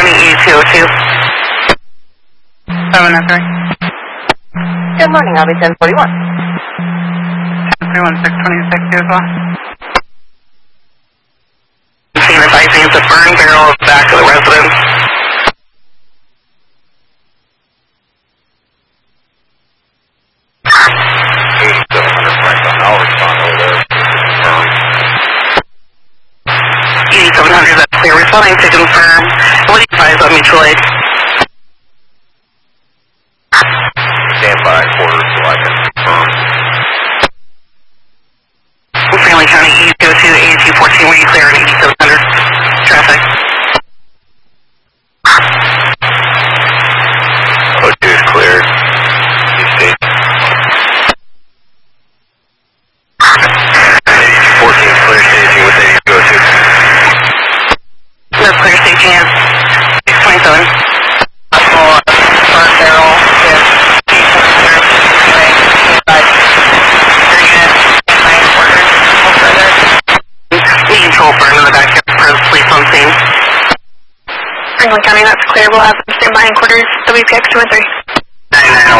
County E202. 703. Good morning, I'll be 1041. 1031-626 as well. Seen advising it's a burn barrel at the back of the residence. I'll respond over there. 8700, that's clear. Responding to confirm. What do you advise on mutual aid? Stand by quarters so I can confirm. Family County E202, A214, were you clear on 8700? Traffic. O2 is cleared. East 14 is clear staging with A202. No clear staging is 627. Burn barrel is we control burn in the backyard for police on scene. Franklin County, that's clear. We'll have them stand by in quarters. WPX 213. 99